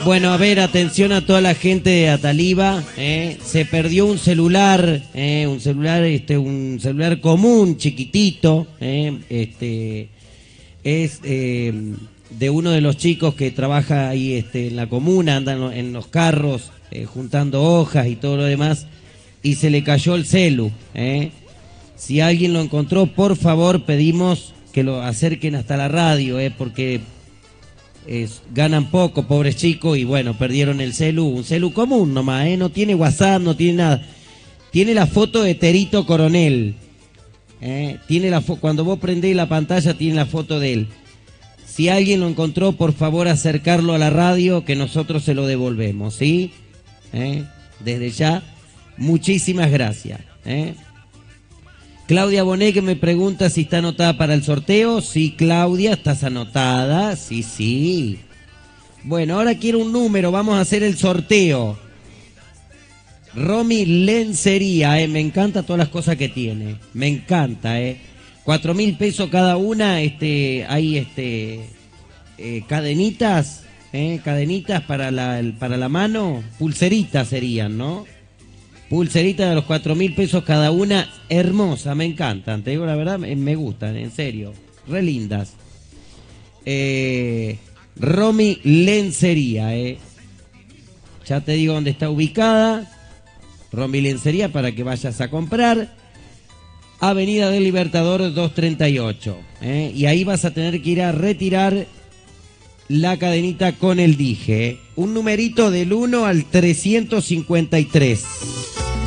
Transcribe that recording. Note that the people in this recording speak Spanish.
Bueno, a ver, atención a toda la gente de Ataliva, se perdió un celular, un celular común, chiquitito, es de uno de los chicos que trabaja ahí en la comuna, andan en los carros juntando hojas y todo lo demás, y se le cayó el celu. Si alguien lo encontró, por favor, pedimos que lo acerquen hasta la radio, porque ganan poco, pobres chicos, y bueno, perdieron el celu, un celu común nomás, no tiene WhatsApp, no tiene nada. Tiene la foto de Terito Coronel, tiene cuando vos prendés la pantalla tiene la foto de él. Si alguien lo encontró, por favor acercarlo a la radio, que nosotros se lo devolvemos, ¿sí? Desde ya, muchísimas gracias. Claudia Bonet, que me pregunta si está anotada para el sorteo. Sí, Claudia, estás anotada. Sí, sí. Bueno, ahora quiero un número. Vamos a hacer el sorteo. Romy Lencería, me encanta todas las cosas que tiene. Me encanta, 4.000 pesos cada una. Hay cadenitas, cadenitas para la mano. Pulseritas serían, ¿no? Pulseritas de los 4.000 pesos cada una, hermosa, me encantan, te digo la verdad, me gustan, en serio, re lindas. Romy Lencería, ya te digo dónde está ubicada, Romy Lencería, para que vayas a comprar, Avenida del Libertador 238, y ahí vas a tener que ir a retirar la cadenita con el dije, un numerito del 1 al 353.